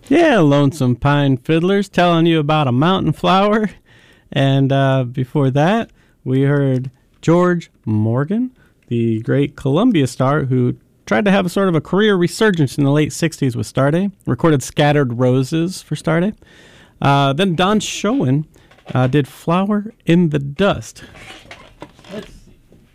Yeah, Lonesome Pine Fiddlers telling you about a mountain flower. And before that, we heard George Morgan, the great Columbia star who tried to have a sort of a career resurgence in the late 60s with Starday, recorded Scattered Roses for Starday. Then Don Schoen did Flower in the Dust. Let's see.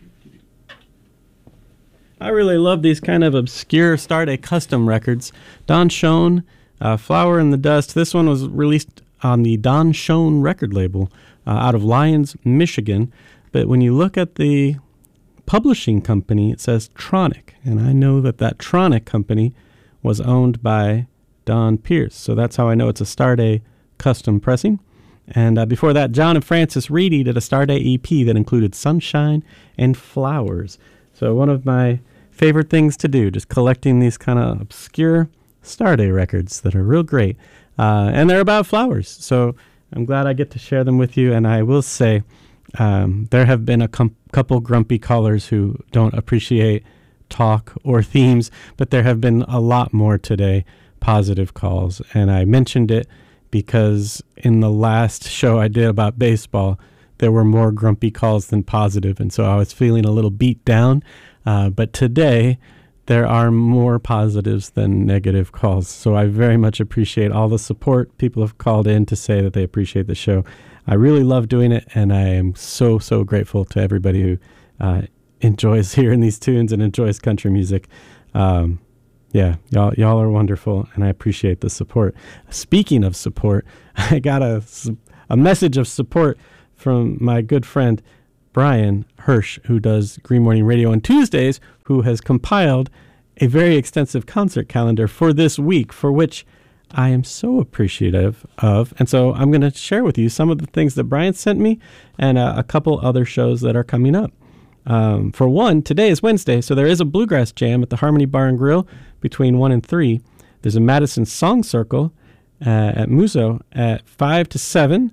I really love these kind of obscure Starday custom records. Don Schoen, Flower in the Dust. This one was released on the Don Schoen record label out of Lyons, Michigan. But when you look at the publishing company, it says Tronic. And I know that Tronic company was owned by Don Pierce. So that's how I know it's a Starday custom pressing. And before that, John and Francis Reedy did a Starday EP that included Sunshine and Flowers. So one of my favorite things to do, just collecting these kind of obscure Starday records that are real great. And they're about flowers. So I'm glad I get to share them with you. And I will say there have been a couple grumpy callers who don't appreciate talk or themes, but there have been a lot more today, positive calls. And I mentioned it because in the last show I did about baseball, there were more grumpy calls than positive, and so I was feeling a little beat down. But today, there are more positives than negative calls, so I very much appreciate all the support. People have called in to say that they appreciate the show. I really love doing it, and I am so, so grateful to everybody who enjoys hearing these tunes and enjoys country music. Yeah, y'all are wonderful, and I appreciate the support. Speaking of support, I got a message of support from my good friend Brian Hirsch, who does Green Morning Radio on Tuesdays, who has compiled a very extensive concert calendar for this week, for which I am so appreciative of. And so I'm going to share with you some of the things that Brian sent me and a couple other shows that are coming up. For one, today is Wednesday, so there is a bluegrass jam at the Harmony Bar and Grill between 1 and 3. There's a Madison Song Circle at Muso at 5 to 7.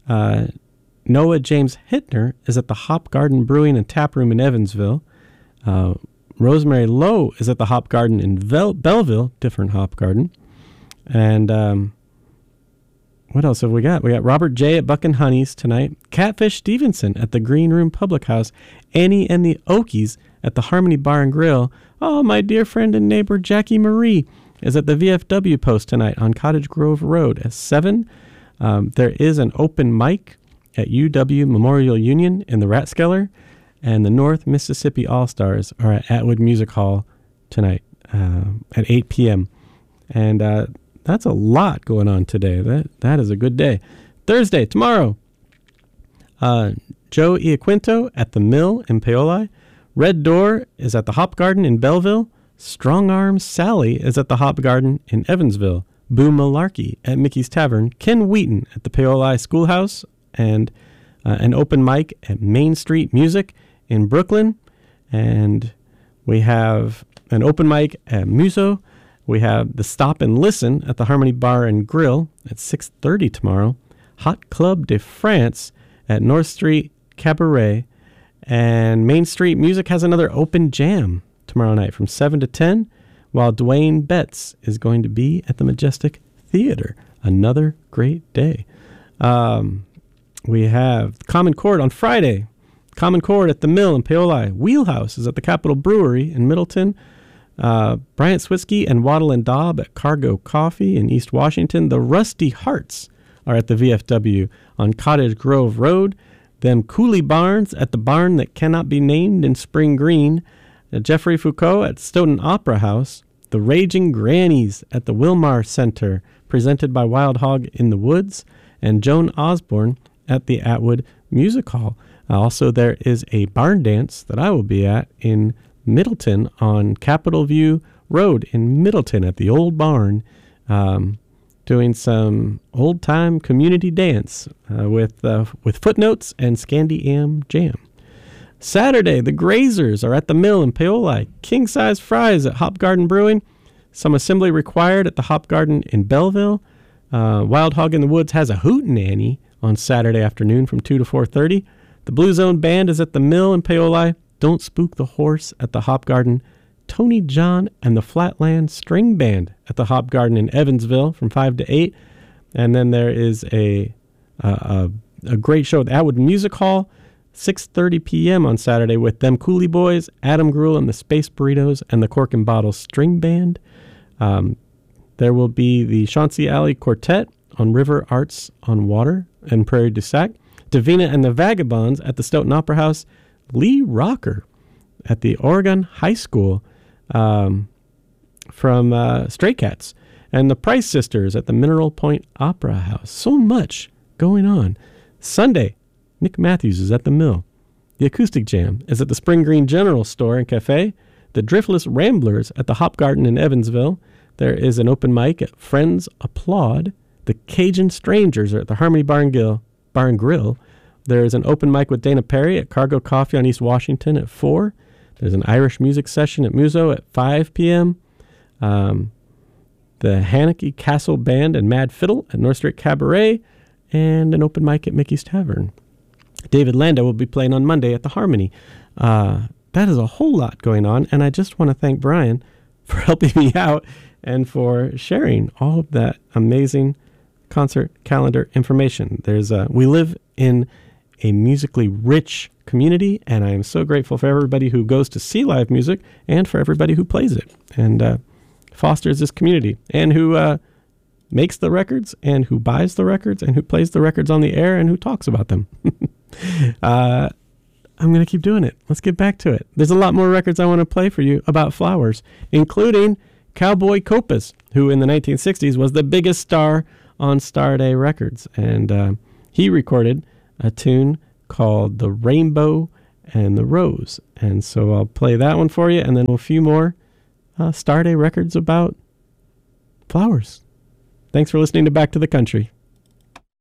Noah James Hittner is at the Hop Garden Brewing and Tap Room in Evansville. Rosemary Lowe is at the Hop Garden in Belleville, different Hop Garden. And what else have we got? We got Robert J. at Buck and Honey's tonight. Catfish Stevenson at the Green Room Public House. Annie and the Okies at the Harmony Bar and Grill. Oh, my dear friend and neighbor Jackie Marie is at the VFW Post tonight on Cottage Grove Road at 7. There is an open mic at UW Memorial Union in the Rathskeller. And the North Mississippi All-Stars are at Atwood Music Hall tonight at 8 p.m. And that's a lot going on today. That is a good day. Thursday, tomorrow, Joe Iaquinto at the Mill in Paoli. Red Door is at the Hop Garden in Belleville. Strong Arm Sally is at the Hop Garden in Evansville. Boo Malarkey at Mickey's Tavern. Ken Wheaton at the Paoli Schoolhouse. And an open mic at Main Street Music in Brooklyn. And we have an open mic at Muso. We have the Stop and Listen at the Harmony Bar and Grill at 6:30 tomorrow. Hot Club de France at North Street Cabaret. And Main Street Music has another open jam tomorrow night from 7 to 10, while Dwayne Betts is going to be at the Majestic Theater. Another great day. We have Common Chord on Friday. Common Chord at the Mill in Paoli. Wheelhouse is at the Capitol Brewery in Middleton. Bryant Switzky and Waddle and Daub at Cargo Coffee in East Washington. The Rusty Hearts are at the VFW on Cottage Grove Road. Them Cooley Barns at the Barn That Cannot Be Named in Spring Green. Jeffrey Foucault at Stoughton Opera House. The Raging Grannies at the Wilmar Center, presented by Wild Hog in the Woods. And Joan Osborne at the Atwood Music Hall. Also, there is a barn dance that I will be at in Middleton on Capitol View Road in Middleton at the Old Barn, doing some old-time community dance with Footnotes and Scandi Am Jam. Saturday, the Grazers are at the Mill in Paoli. King-size fries at Hop Garden Brewing. Some assembly required at the Hop Garden in Belleville. Wild Hog in the Woods has a hootenanny on Saturday afternoon from 2 to 4:30. The Blue Zone Band is at the Mill in Paoli. Don't Spook the Horse at the Hop Garden Tony John and the Flatland String Band at the Hop Garden in Evansville from 5 to 8. And then there is a great show at the Atwood Music Hall, 6:30 p.m. on Saturday with Them Cooley Boys, Adam Grule and the Space Burritos, and the Cork and Bottle String Band. There will be the Chauncey Alley Quartet on River Arts on Water and Prairie du Sac, Davina and the Vagabonds at the Stoughton Opera House, Lee Rocker at the Oregon High School from Stray Cats, and the Price Sisters at the Mineral Point Opera House. So much going on. Sunday, Nick Matthews is at the Mill. The Acoustic Jam is at the Spring Green General Store and Cafe. The Driftless Ramblers at the Hop Garden in Evansville. There is an open mic at Friends Applaud. The Cajun Strangers are at the Harmony Bar and Grill. There is an open mic with Dana Perry at Cargo Coffee on East Washington at 4. There's an Irish music session at Muso at 5 p.m. The Haneke Castle Band and Mad Fiddle at North Street Cabaret, and an open mic at Mickey's Tavern. David Landa will be playing on Monday at the Harmony. That is a whole lot going on, and I just want to thank Brian for helping me out and for sharing all of that amazing concert calendar information. We live in a musically rich community, and I am so grateful for everybody who goes to see live music and for everybody who plays it and fosters this community, and who makes the records and who buys the records and who plays the records on the air and who talks about them. I'm going to keep doing it. Let's get back to it. There's a lot more records I want to play for you about flowers, including Cowboy Copas, who in the 1960s was the biggest star on Starday Records. And he recorded a tune called The Rainbow and the Rose. And so I'll play that one for you, and then a few more Starday Records about flowers. Thanks for listening to Back to the Country.